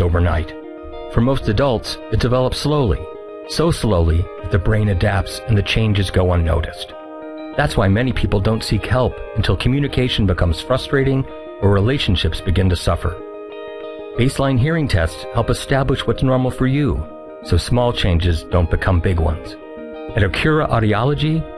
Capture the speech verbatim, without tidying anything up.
overnight. For most adults, it develops slowly, so slowly that the brain adapts and the changes go unnoticed. That's why many people don't seek help until communication becomes frustrating or relationships begin to suffer. Baseline hearing tests help establish what's normal for you, so small changes don't become big ones. At Acura Audiology,